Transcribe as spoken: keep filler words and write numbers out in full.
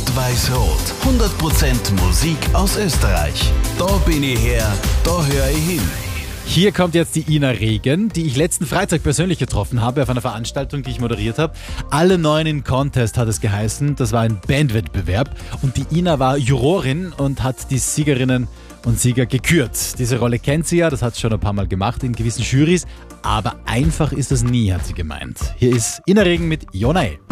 Rot-Weiß-Rot. hundert Prozent Musik aus Österreich. Da bin ich her, da höre ich hin. Hier kommt jetzt die Ina Regen, die ich letzten Freitag persönlich getroffen habe auf einer Veranstaltung, die ich moderiert habe. Alle Neuen in Contest hat es geheißen. Das war ein Bandwettbewerb und die Ina war Jurorin und hat die Siegerinnen und Sieger gekürt. Diese Rolle kennt sie ja, das hat sie schon ein paar Mal gemacht in gewissen Jurys, aber einfach ist das nie, hat sie gemeint. Hier ist Ina Regen mit Jonae.